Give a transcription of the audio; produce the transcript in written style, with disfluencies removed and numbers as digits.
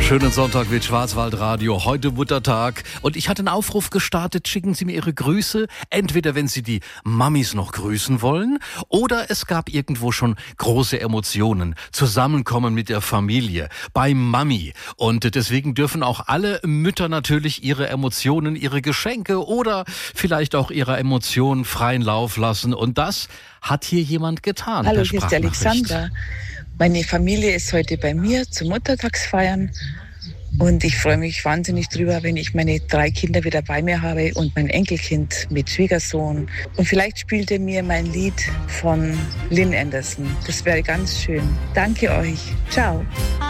Schönen Sonntag mit Schwarzwaldradio, heute Muttertag. Und ich hatte einen Aufruf gestartet, schicken Sie mir Ihre Grüße. Entweder wenn Sie die Mamis noch grüßen wollen oder es gab irgendwo schon große Emotionen. Zusammenkommen mit der Familie, bei Mami. Und deswegen dürfen auch alle Mütter natürlich ihre Emotionen, ihre Geschenke oder vielleicht auch ihre Emotionen freien Lauf lassen. Und das hat hier jemand getan. Hallo, hier ist die Alexandra. Meine Familie ist heute bei mir zum Muttertagsfeiern und ich freue mich wahnsinnig drüber, wenn ich meine 3 Kinder wieder bei mir habe und mein Enkelkind mit Schwiegersohn. Und vielleicht spielt er mir mein Lied von Lynn Anderson. Das wäre ganz schön. Danke euch. Ciao.